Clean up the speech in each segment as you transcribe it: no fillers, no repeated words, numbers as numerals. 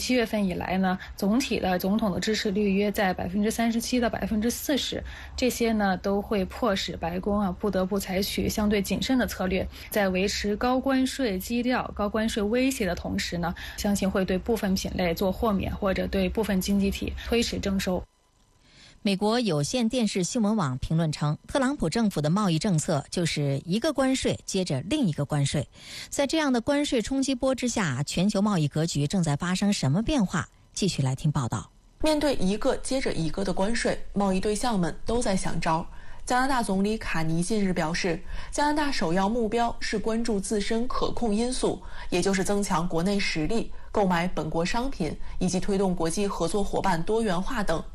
7月份以来呢，总体的总统的支持率约在37%到40%，这些呢都会迫使白宫不得不采取相对谨慎的策略，在维持高关税基调、高关税威胁的同时呢，相信会对部分品类做豁免，或者对部分经济体推迟征收。 美国有线电视新闻网评论称，特朗普政府的贸易政策就是一个关税接着另一个关税。在这样的关税冲击波之下，全球贸易格局正在发生什么变化？继续来听报道。 面对一个接着一个的关税，贸易对象们都在想招。加拿大总理卡尼近日表示，加拿大首要目标是关注自身可控因素，也就是增强国内实力、购买本国商品以及推动国际合作伙伴多元化等。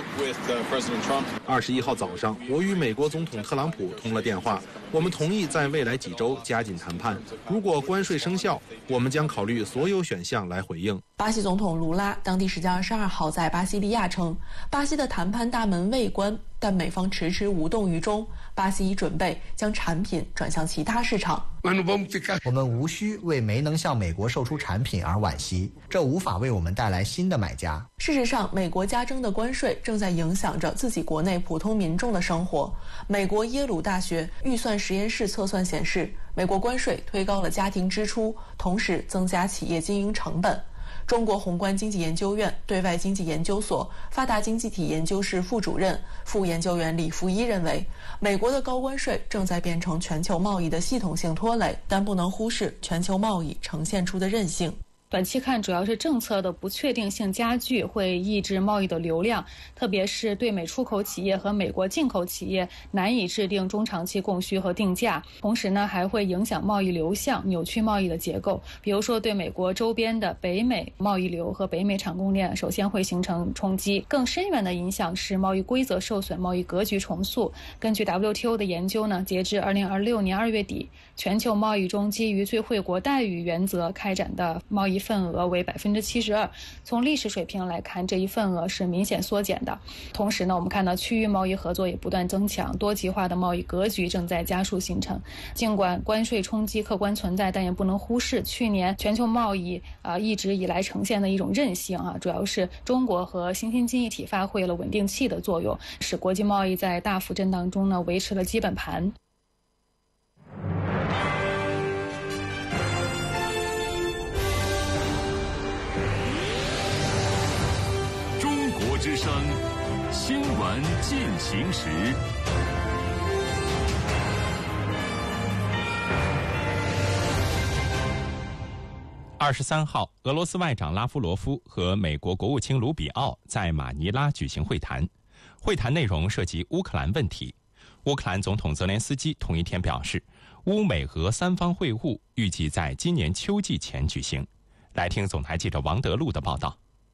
21号早上，我与美国总统特朗普通了电话，我们同意在未来几周加紧谈判。如果关税生效，我们将考虑所有选项来回应。 巴西总统卢拉当地时间22号在巴西利亚称，巴西的谈判大门未关，但美方迟迟无动于衷。巴西已准备将产品转向其他市场。 我们无需为没能向美国售出产品而惋惜，这无法为我们带来新的买家。 事实上，美国加征的关税正在影响着自己国内普通民众的生活。美国耶鲁大学预算实验室测算显示，美国关税推高了家庭支出，同时增加企业经营成本。中国宏观经济研究院对外经济研究所发达经济体研究室副主任、副研究员李福一认为，美国的高关税正在变成全球贸易的系统性拖累，但不能忽视全球贸易呈现出的韧性。 短期看，主要是政策的不确定性加剧，会抑制贸易的流量，特别是对美出口企业和美国进口企业难以制定中长期供需和定价。同时呢，还会影响贸易流向，扭曲贸易的结构。比如说，对美国周边的北美贸易流和北美产供链，首先会形成冲击。更深远的影响是贸易规则受损，贸易格局重塑。根据 WTO 的研究呢，截至2026年2月底，全球贸易中基于最惠国待遇原则开展的贸易份额为72%，从历史水平来看，这一份额是明显缩减的。同时呢，我们看到区域贸易合作也不断增强，多极化的贸易格局正在加速形成。尽管关税冲击客观存在，但也不能忽视去年全球贸易一直以来呈现的一种韧性主要是中国和新兴经济体发挥了稳定器的作用，使国际贸易在大幅震荡中呢维持了基本盘。 之声新闻进行时。 23号，俄罗斯外长拉夫罗夫和美国国务卿卢比奥在马尼拉举行会谈，会谈内容涉及乌克兰问题。乌克兰总统泽连斯基同一天表示，乌美俄三方会晤预计在今年秋季前举行。来听总台记者王德禄的报道。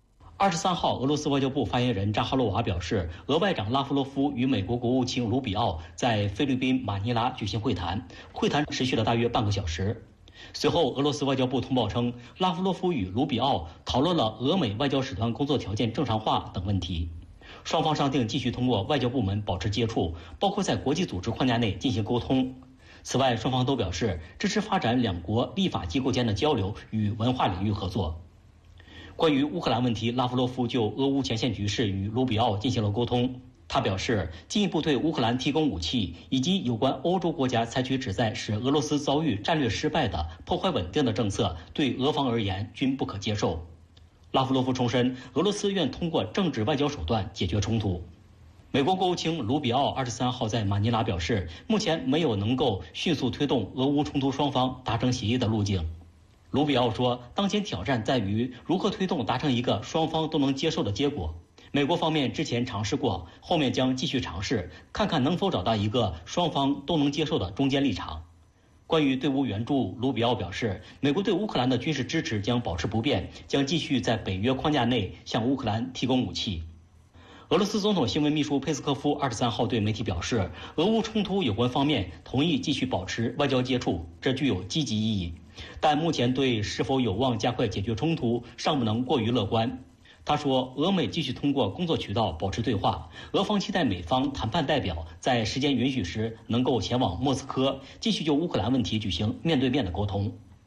23号，俄罗斯外交部发言人扎哈罗娃表示，俄外长拉夫罗夫与美国国务卿卢比奥在菲律宾马尼拉举行会谈，会谈持续了大约半个小时。随后，俄罗斯外交部通报称，拉夫罗夫与卢比奥讨论了俄美外交使团工作条件正常化等问题。双方商定继续通过外交部门保持接触，包括在国际组织框架内进行沟通。此外，双方都表示支持发展两国立法机构间的交流与文化领域合作。关于乌克兰问题，拉夫罗夫就俄乌前线局势与卢比奥进行了沟通。他表示，进一步对乌克兰提供武器，以及有关欧洲国家采取旨在使俄罗斯遭遇战略失败的破坏稳定的政策，对俄方而言均不可接受。拉夫罗夫重申，俄罗斯愿通过政治外交手段解决冲突。美国国务卿卢比奥23号在马尼拉表示，目前没有能够迅速推动俄乌冲突双方达成协议的路径。卢比奥说，当前挑战在于如何推动达成一个双方都能接受的结果。美国方面之前尝试过，后面将继续尝试，看看能否找到一个双方都能接受的中间立场。关于对乌援助，卢比奥表示，美国对乌克兰的军事支持将保持不变，将继续在北约框架内向乌克兰提供武器。俄罗斯总统新闻秘书佩斯科夫23号对媒体表示，俄乌冲突有关方面同意继续保持外交接触，这具有积极意义。但目前对是否有望加快解决冲突尚不能过于乐观。他说，俄美继续通过工作渠道保持对话，俄方期待美方谈判代表在时间允许时能够前往莫斯科，继续就乌克兰问题举行面对面的沟通。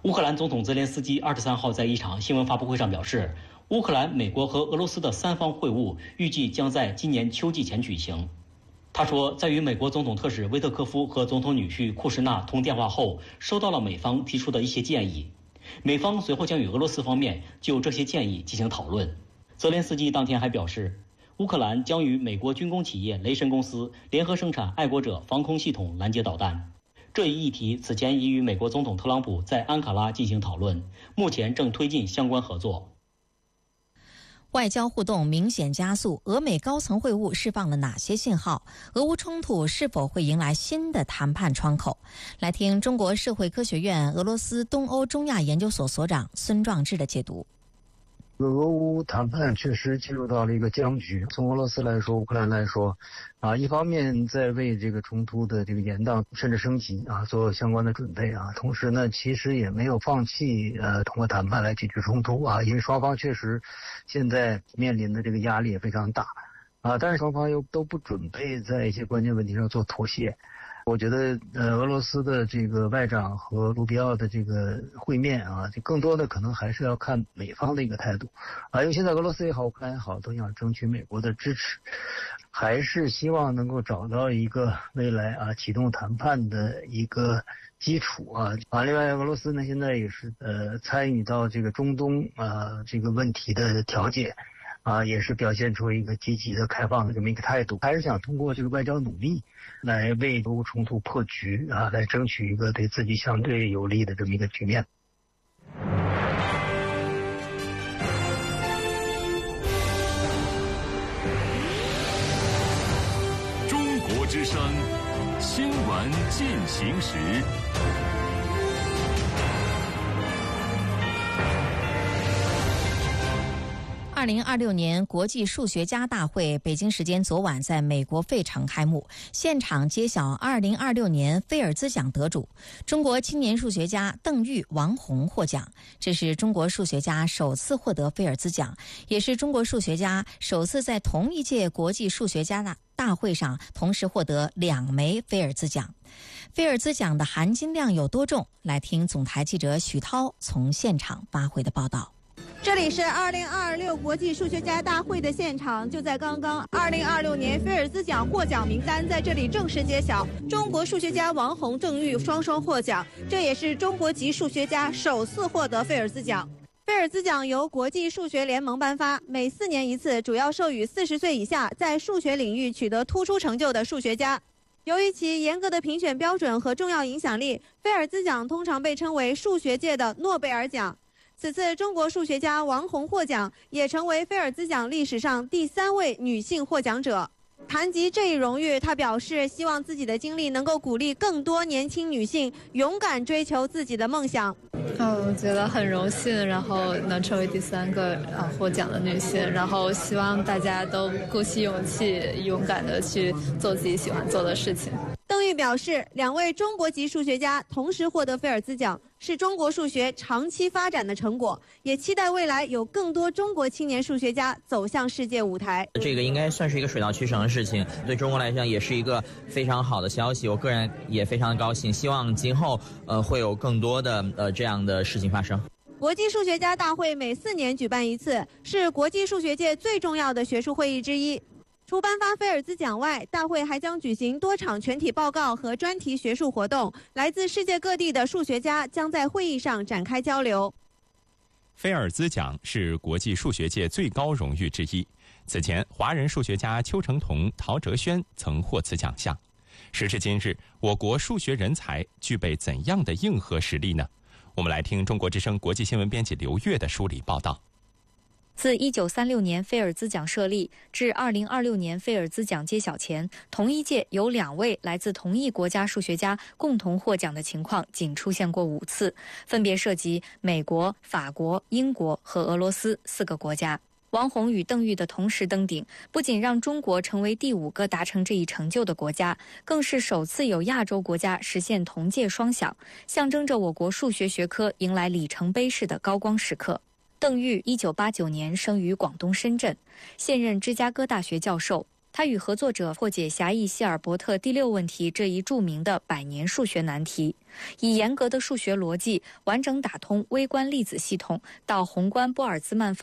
乌克兰总统泽连斯基23号在一场新闻发布会上表示，乌克兰、美国和俄罗斯的3方会晤预计将在今年秋季前举行。他说，在与美国总统特使威特科夫和总统女婿库什纳通电话后，收到了美方提出的一些建议，美方随后将与俄罗斯方面就这些建议进行讨论。泽连斯基当天还表示，乌克兰将与美国军工企业雷神公司联合生产爱国者防空系统拦截导弹。这一议题此前已与美国总统特朗普在安卡拉进行讨论，目前正推进相关合作。 外交互动明显加速，俄美高层会晤释放了哪些信号？俄乌冲突是否会迎来新的谈判窗口？来听中国社会科学院俄罗斯东欧中亚研究所所长孙壮志的解读。 俄乌谈判确实进入到了一个僵局。从俄罗斯来说，乌克兰来说，一方面在为这个冲突的这个延宕甚至升级做相关的准备同时呢，其实也没有放弃通过谈判来解决冲突因为双方确实现在面临的这个压力也非常大但是双方又都不准备在一些关键问题上做妥协。我觉得俄罗斯的这个外长和卢比奥的这个会面就更多的可能还是要看美方的一个态度因为现在俄罗斯也好，乌克兰也好，都想争取美国的支持，还是希望能够找到一个未来启动谈判的一个基础另外俄罗斯呢现在也是参与到这个中东这个问题的调解也是表现出一个积极的开放的这么一个态度，还是想通过这个外交努力来为俄乌冲突破局来争取一个对自己相对有利的这么一个局面。 中国之声新闻进行时。 2026年国际数学家大会北京时间昨晚在美国费城开幕，现场揭晓2026年菲尔兹奖得主，中国青年数学家邓玉、王洪获奖。这是中国数学家首次获得菲尔兹奖，也是中国数学家首次在同一届国际数学家大会上同时获得2枚菲尔兹奖。菲尔兹奖的含金量有多重？来听总台记者许涛从现场发回的报道。 这里是2026国际数学家大会的现场，就在刚刚，2026年菲尔兹奖获奖名单在这里正式揭晓，中国数学家王洪、邓玉双双获奖，这也是中国籍数学家首次获得菲尔兹奖。菲尔兹奖由国际数学联盟颁发，每4年一次，主要授予40岁以下在数学领域取得突出成就的数学家。由于其严格的评选标准和重要影响力，菲尔兹奖通常被称为数学界的诺贝尔奖。此次中国数学家王洪获奖，也成为菲尔兹奖历史上第3位女性获奖者。谈及这一荣誉，她表示希望自己的经历能够鼓励更多年轻女性勇敢追求自己的梦想。 我觉得很荣幸，然后能成为第3个获奖的女性，然后希望大家都鼓起勇气，勇敢的去做自己喜欢做的事情。 邓玉表示，2位中国籍数学家同时获得菲尔兹奖，是中国数学长期发展的成果，也期待未来有更多中国青年数学家走向世界舞台。 这个应该算是一个水到渠成的事情，对中国来讲也是一个非常好的消息。我个人也非常高兴，希望今后会有更多的这样的事情发生。 国际数学家大会每4年举办一次，是国际数学界最重要的学术会议之一。除颁发菲尔兹奖外，大会还将举行多场全体报告和专题学术活动，来自世界各地的数学家将在会议上展开交流。 菲尔兹奖是国际数学界最高荣誉之一，此前华人数学家邱成桐、陶哲轩曾获此奖项。时至今日，我国数学人才具备怎样的硬核实力呢？我们来听中国之声国际新闻编辑刘越的梳理报道。 自1936年菲尔兹奖设立至2026年菲尔兹奖揭晓前，同一届有2位来自同一国家数学家共同获奖的情况仅出现过5次，分别涉及美国、法国、英国和俄罗斯4个国家。王洪与邓玉的同时登顶，不仅让中国成为第5个达成这一成就的国家，更是首次有亚洲国家实现同届双响，象征着我国数学学科迎来里程碑式的高光时刻。邓玉1989年生于广东深圳，现任芝加哥大学教授。 他与合作者破解狭义希尔伯特第6问题这一著名的100年数学难题，以严格的数学逻辑完整打通微观粒子系统到宏观波尔兹曼方